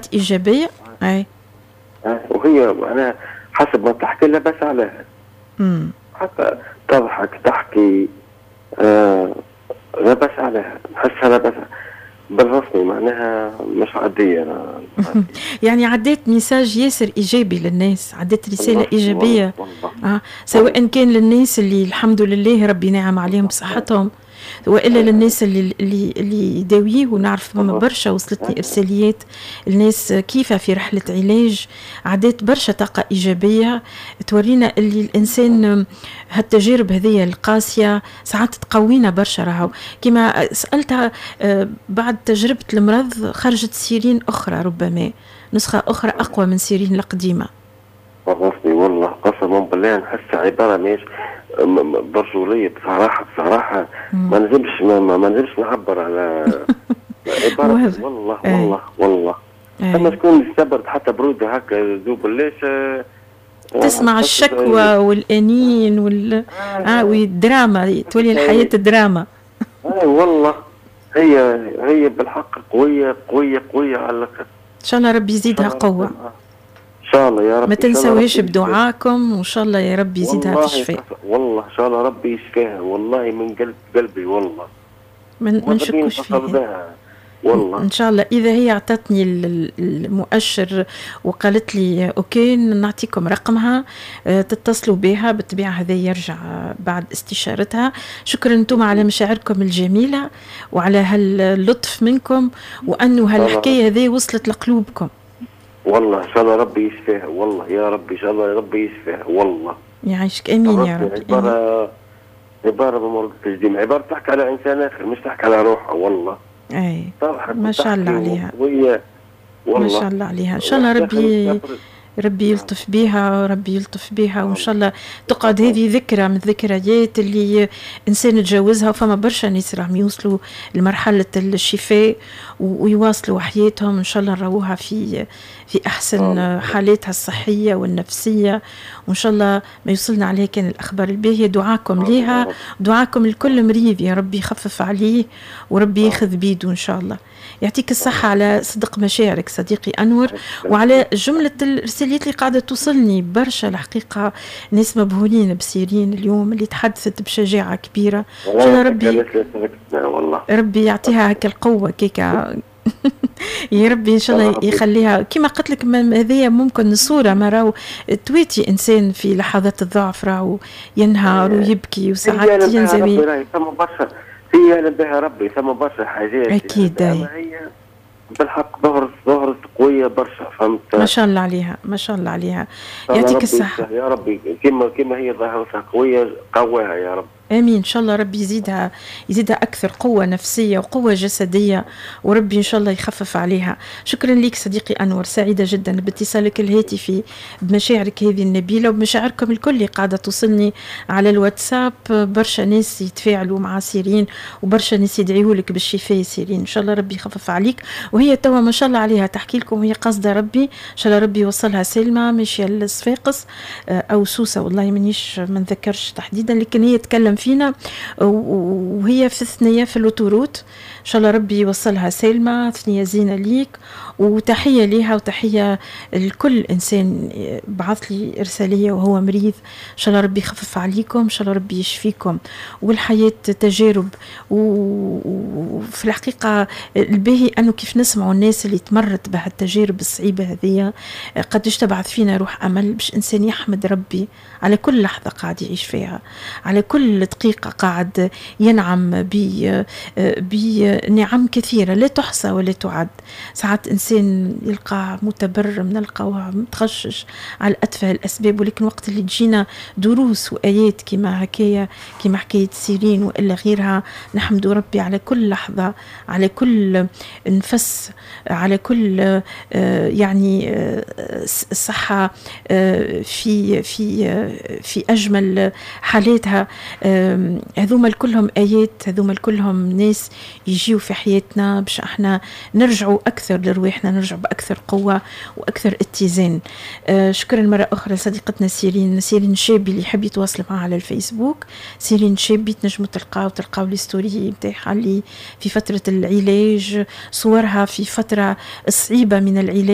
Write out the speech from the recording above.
طاقات إيجابية. أي. وهي أنا حسب ما تحكي لها بس عليها حتى تضحك تحكي لا بس عليها نحسها لا بس بالرسمي معناها مش عادية أنا يعني عديت ميساج ياسر إيجابي للناس، عديت رسالة إيجابية والله. سواء كان للناس اللي الحمد لله ربي نعم عليهم بصحتهم، وإلا للناس اللي يداويه. ونعرف برشا وصلتني إرساليات الناس كيف في رحلة علاج عدت برشا طاقة إيجابية تورينا اللي الإنسان هالتجارب هذه القاسية ساعات تقوينا برشا. راهو كما سألتها بعد تجربة المرض خرجت سيرين أخرى، ربما نسخة أخرى أقوى من سيرين القديمة. والله قسما بالله نحس عبارة ماش برجولية بصراحة ما نجمش نعبر على عبارة والله ثم تكون استبرد حتى برودة هكا ذوب ليش تسمع الشكوى والأنين والدراما، تولي الحياة دراما. والله هي بالحق قوية على إن شاء الله ربي يزيدها قوة. إن شاء الله يا رب. ما تنسوهاش بدعاكم وإن شاء الله يا رب يزيدها تشفى. والله إن شاء الله ربي يشفيها والله من قلبي والله. ما نشكوش فيها والله. إن شاء الله إذا هي أعطتني المؤشر وقالت لي أوكي نعطيكم رقمها تتصلوا بها بالطبيعة، هذا يرجع بعد استشارتها. شكرا أنتم على مشاعركم الجميلة وعلى هاللطف منكم وأنه هالحكاية هذه وصلت لقلوبكم. والله إن شاء الله ربي يشفيها والله يا ربي، إن شاء الله ربي يشفيها والله. يعيشك أمين يا رب. عبارة بمرض التجديم، عبارة تحكي على إنسان آخر مش تحكي على روحها والله. أي ما شاء الله عليها ما شاء الله عليها. إن شاء الله ربي يلطف بها وإن شاء الله تقعد هذه ذكرى من الذكريات اللي إنسان تجاوزها. وفما برشا ناس راهم يوصلوا لمرحلة الشفاء ويواصلوا حياتهم إن شاء الله نروها في أحسن حالاتها الصحية والنفسية، وإن شاء الله ما يوصلنا عليها كان الأخبار الباهية. دعاكم ليها، دعاكم لكل مريض يا ربي يخفف عليه وربي ياخذ بيده إن شاء الله. يعطيك الصحة على صدق مشاعرك صديقي أنور، وعلى جملة الرسالات اللي قاعدة توصلني برشا. الحقيقة ناس مبهورين بسيرين اليوم اللي تحدثت بشجاعة كبيرة. إن شاء الله ربي يعطيها هكا القوة كيكا يا ربي إن شاء الله يخليها. كما قلت لك هذه ممكن الصورة ما راهو تويتي إنسان في لحظات الضعف راهو ينهار ويبكي وساعات ينزوي. هي بها ربي ثم برشا حاجات أكيد. هي بالحق ظهرت قوية برشا، فهمت؟ ما شاء الله عليها ما شاء الله عليها. يعطيك الصحة يا ربي. كما هي ظهرتها قوية قواها يا رب. آمين. إن شاء الله ربي يزيدها أكثر قوة نفسية وقوة جسدية، وربي إن شاء الله يخفف عليها. شكرا لك صديقي أنور، سعيدة جدا باتصالك الهاتفي بمشاعرك هذه النبيلة وبمشاعركم الكل اللي قاعدة توصلني على الواتساب. برشا ناس يتفاعلوا مع سيرين وبرشا ناس يدعيوا لك بالشفاء سيرين. إن شاء الله ربي يخفف عليك. وهي توا ما شاء الله عليها تحكي لكم وهي قصدة ربي إن شاء الله ربي يوصلها سلمى ماشية للصفاقس أو سوسة والله منيش ما نذكرش تحديدا، لكن هي تكلم فينا وهي في ثنية في الأوتوروت. إن شاء الله ربي يوصلها سلمى، ثنية زينة ليك وتحية ليها وتحية لكل إنسان بعث لي إرسالية وهو مريض. إن شاء الله ربي يخفف عليكم، إن شاء الله ربي يشفيكم. والحياة تجارب، وفي الحقيقة الباهي أنه كيف نسمعوا الناس اللي تمرت بهالتجارب الصعيبة هذه قد تبعث فينا روح أمل باش إنسان يحمد ربي على كل لحظة قاعد يعيش فيها، على كل دقيقة قاعد ينعم بنعم كثيرة لا تحصى ولا تعد. ساعات إنسان يلقى متبرم نلقاه متغشش على أتفه الأسباب، ولكن وقت اللي تجينا دروس وآيات كما هكايا كما حكاية سيرين وإلا غيرها نحمد ربي على كل لحظة، على كل نفس، على كل يعني الصحة في أجمل حالاتها. هذوما كلهم آيات، هذوما كلهم ناس يجيوا في حياتنا باش احنا نرجعوا أكثر لرواحنا، نرجعوا بأكثر قوة وأكثر اتزان. شكرا مرة أخرى صديقتنا سيرين شابي اللي يحب يتواصل معها على الفيسبوك. سيرين شابي تنجموا تلقاو الستوري بتاعها اللي في فترة العلاج، صورها في فترة صعيبة من العلاج.